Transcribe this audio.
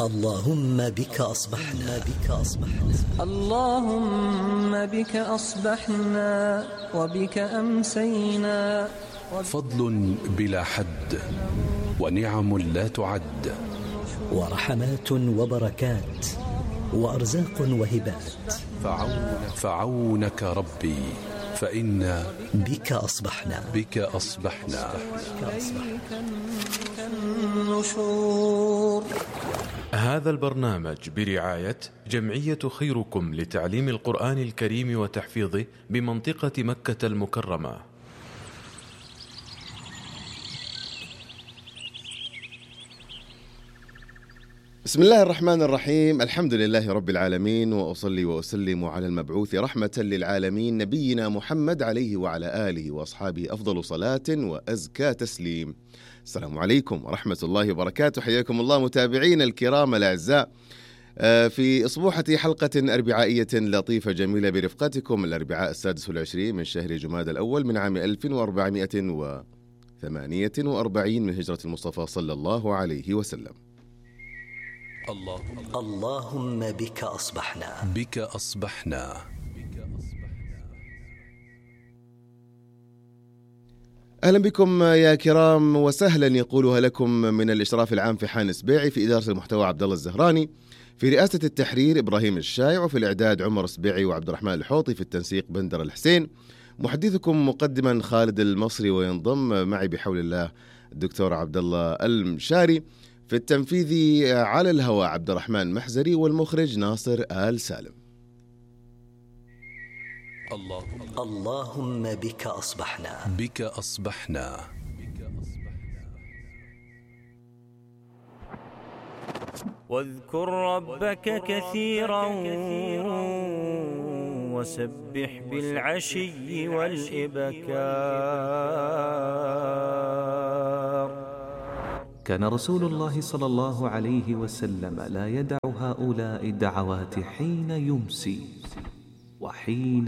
اللهم بك أصبحنا اللهم بك أصبحنا وبك أمسينا. فضل بلا حد ونعم لا تعد، ورحمات وبركات وأرزاق وهبات. فعونك ربي فإنا بك أصبحنا. النشور. هذا البرنامج برعاية جمعية خيركم لتعليم القرآن الكريم وتحفيظه بمنطقة مكة المكرمة. بسم الله الرحمن الرحيم، الحمد لله رب العالمين، وأصلي وأسلم على المبعوث رحمة للعالمين نبينا محمد عليه وعلى آله وأصحابه أفضل صلاة وأزكى تسليم. السلام عليكم ورحمة الله وبركاته، حياكم الله متابعين الكرام الأعزاء في أصبوحة حلقة أربعائية لطيفة جميلة برفقتكم الأربعاء 26 من شهر جماد الأول من عام 1448 من هجرة المصطفى صلى الله عليه وسلم. اللهم بك أصبحنا. أهلا بكم يا كرام وسهلا، يقولها لكم من الإشراف العام في حان سبيعي، في إدارة المحتوى عبد الله الزهراني، في رئاسة التحرير إبراهيم الشايع، وفي الإعداد عمر سبيعي وعبد الرحمن الحوطي، في التنسيق بندر الحسين، محدثكم مقدما خالد المصري، وينضم معي بحول الله الدكتور عبد الله المشاري، في التنفيذ على الهواء عبد الرحمن محزري، والمخرج ناصر آل سالم. اللهم بك أصبحنا. واذكر ربك كثيرا وسبح بالعشي والإبكار. كان رسول الله صلى الله عليه وسلم لا يدع هؤلاء الدعوات حين يمسي وحين